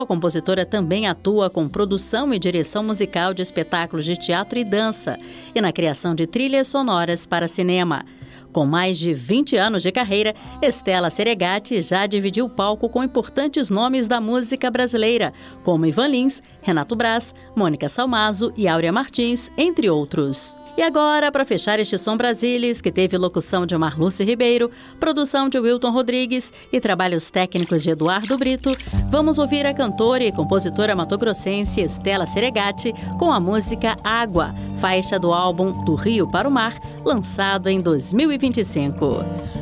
A compositora também atua com produção e direção musical de espetáculos de teatro e dança e na criação de trilhas sonoras para cinema. Com mais de 20 anos de carreira, Estela Seregatti já dividiu o palco com importantes nomes da música brasileira, como Ivan Lins, Renato Braz, Mônica Salmazo e Áurea Martins, entre outros. E agora, para fechar este Som Brasilis, que teve locução de Marluce Ribeiro, produção de Wilton Rodrigues e trabalhos técnicos de Eduardo Brito, vamos ouvir a cantora e compositora matogrossense Estela Seregatti com a música Água, faixa do álbum Do Rio para o Mar, lançado em 2025.